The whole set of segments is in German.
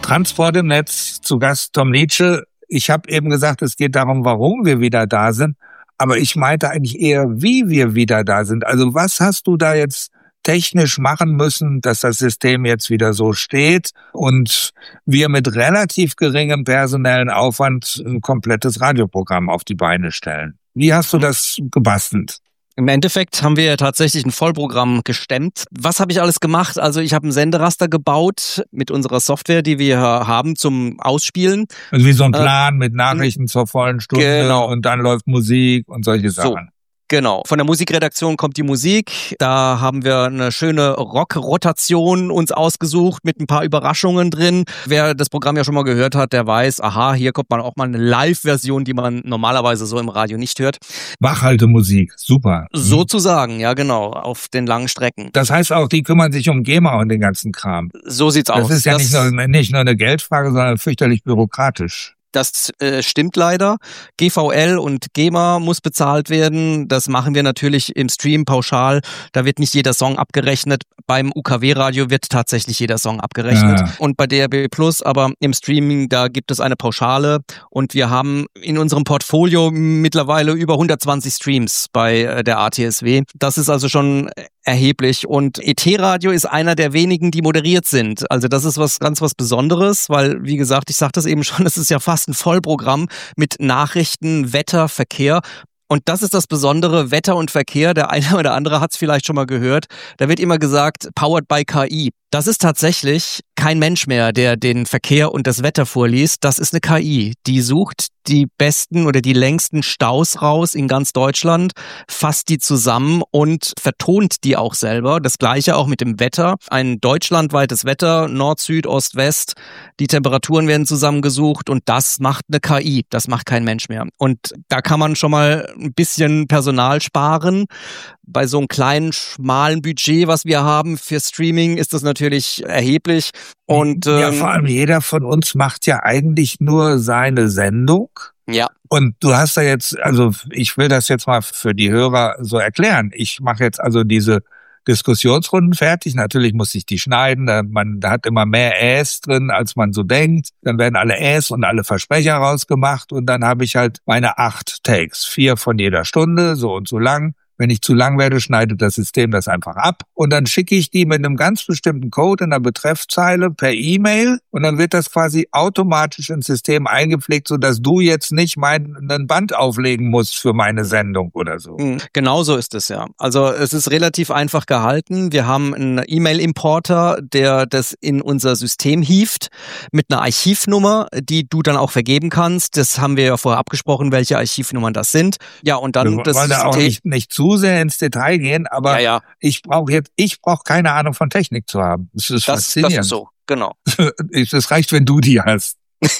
Transport im Netz, zu Gast Tom Nietzsche. Ich habe eben gesagt, es geht darum, warum wir wieder da sind. Aber ich meinte eigentlich eher, wie wir wieder da sind. Also was hast du da jetzt technisch machen müssen, dass das System jetzt wieder so steht und wir mit relativ geringem personellen Aufwand ein komplettes Radioprogramm auf die Beine stellen? Wie hast du das gebastelt? Im Endeffekt haben wir ja tatsächlich ein Vollprogramm gestemmt. Was habe ich alles gemacht? Also ich habe ein Senderaster gebaut mit unserer Software, die wir haben zum Ausspielen. Also wie so ein Plan mit Nachrichten zur vollen Stunde, genau. Und dann läuft Musik und solche Sachen. So. Genau. Von der Musikredaktion kommt die Musik. Da haben wir eine schöne Rock-Rotation uns ausgesucht mit ein paar Überraschungen drin. Wer das Programm ja schon mal gehört hat, der weiß, aha, hier kommt man auch mal eine Live-Version, die man normalerweise so im Radio nicht hört. Wachhaltemusik, super. Sozusagen, ja genau, auf den langen Strecken. Das heißt auch, die kümmern sich um GEMA und den ganzen Kram. So sieht's aus. Das ist ja nicht nur eine Geldfrage, sondern fürchterlich bürokratisch. Das stimmt leider. GVL und GEMA muss bezahlt werden. Das machen wir natürlich im Stream pauschal. Da wird nicht jeder Song abgerechnet. Beim UKW-Radio wird tatsächlich jeder Song abgerechnet. Ja. Und bei DRB Plus, aber im Streaming, da gibt es eine Pauschale. Und wir haben in unserem Portfolio mittlerweile über 120 Streams bei der ATSW. Das ist also schon erheblich. Und ET-Radio ist einer der wenigen, die moderiert sind. Also das ist was Besonderes, weil, wie gesagt, ich sagte es eben schon, es ist ja fast ein Vollprogramm mit Nachrichten, Wetter, Verkehr. Und das ist das Besondere, Wetter und Verkehr. Der eine oder andere hat es vielleicht schon mal gehört. Da wird immer gesagt, powered by KI. Das ist tatsächlich kein Mensch mehr, der den Verkehr und das Wetter vorliest. Das ist eine KI. Die sucht die besten oder die längsten Staus raus in ganz Deutschland, fasst die zusammen und vertont die auch selber. Das Gleiche auch mit dem Wetter. Ein deutschlandweites Wetter, Nord, Süd, Ost, West. Die Temperaturen werden zusammengesucht und das macht eine KI. Das macht kein Mensch mehr. Und da kann man schon mal ein bisschen Personal sparen. Bei so einem kleinen, schmalen Budget, was wir haben für Streaming, ist das natürlich erheblich. Und ja, vor allem jeder von uns macht ja eigentlich nur seine Sendung. Ja. Und du hast da jetzt, also ich will das jetzt mal für die Hörer so erklären. Ich mache jetzt also diese Diskussionsrunden fertig. Natürlich muss ich die schneiden. Da hat immer mehr Äs drin, als man so denkt. Dann werden alle Äs und alle Versprecher rausgemacht. Und dann habe ich halt meine 8 Takes. 4 von jeder Stunde, so und so lang. Wenn ich zu lang werde, schneidet das System das einfach ab. Und dann schicke ich die mit einem ganz bestimmten Code in der Betreffzeile per E-Mail. Und dann wird das quasi automatisch ins System eingepflegt, sodass du jetzt nicht einen Band auflegen musst für meine Sendung oder so. Genau so ist es ja. Also es ist relativ einfach gehalten. Wir haben einen E-Mail-Importer, der das in unser System hieft mit einer Archivnummer, die du dann auch vergeben kannst. Das haben wir ja vorher abgesprochen, welche Archivnummern das sind. Ja, und dann das System... Da auch nicht zu sehr ins Detail gehen, aber ja. Ich brauche keine Ahnung von Technik zu haben. Das ist faszinierend. Das ist so, genau. Es reicht, wenn du die hast.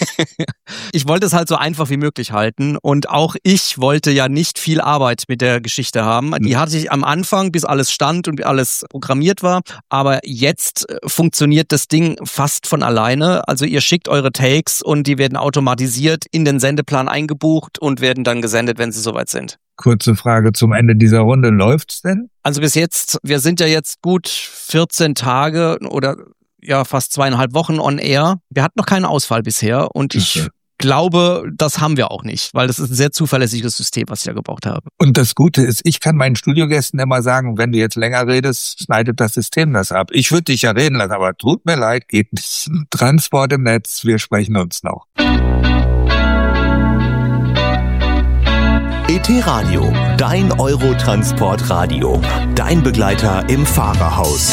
Ich wollte es halt so einfach wie möglich halten und auch ich wollte ja nicht viel Arbeit mit der Geschichte haben. Die hatte ich am Anfang, bis alles stand und alles programmiert war, aber jetzt funktioniert das Ding fast von alleine. Also ihr schickt eure Takes und die werden automatisiert in den Sendeplan eingebucht und werden dann gesendet, wenn sie soweit sind. Kurze Frage zum Ende dieser Runde. Läuft's denn? Also bis jetzt, wir sind ja jetzt gut 14 Tage oder ja fast 2,5 Wochen on air. Wir hatten noch keinen Ausfall bisher und ich glaube, das haben wir auch nicht, weil das ist ein sehr zuverlässiges System, was ich da gebraucht habe. Und das Gute ist, ich kann meinen Studiogästen immer sagen, wenn du jetzt länger redest, schneidet das System das ab. Ich würde dich ja reden lassen, aber tut mir leid, geht nicht. Transport im Netz, wir sprechen uns noch. ET-Radio, dein Eurotransport-Radio, dein Begleiter im Fahrerhaus.